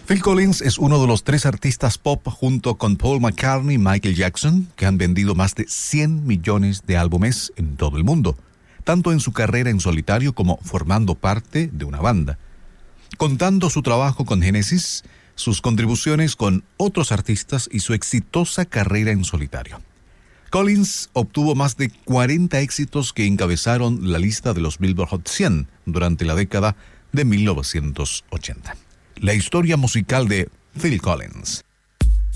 Phil Collins es uno de los 3 artistas pop junto con Paul McCartney y Michael Jackson que han vendido más de 100 millones de álbumes en todo el mundo, tanto en su carrera en solitario como formando parte de una banda. Contando su trabajo con Genesis, sus contribuciones con otros artistas y su exitosa carrera en solitario. Collins obtuvo más de 40 éxitos que encabezaron la lista de los Billboard Hot 100 durante la década de 1980. La historia musical de Phil Collins.